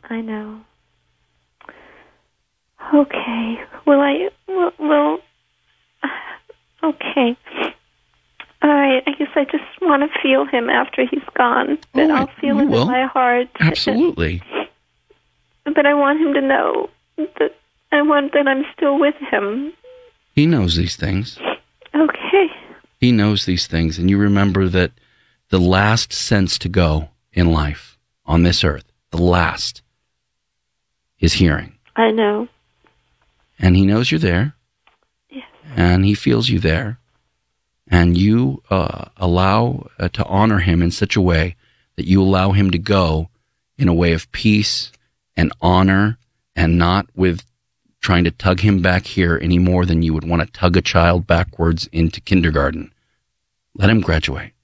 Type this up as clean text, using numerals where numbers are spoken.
I know. Okay. Well, okay. All right. I guess I just want to feel him after he's gone. But I'll feel him in my heart. Absolutely. But I want him to know that I'm still with him. He knows these things. Okay. He knows these things. And you remember that the last sense to go in life on this earth, the last, is hearing. I know. And he knows you're there. Yes. And he feels you there. And you allow to honor him in such a way that you allow him to go in a way of peace and honor, and not with trying to tug him back here any more than you would want to tug a child backwards into kindergarten. Let him graduate.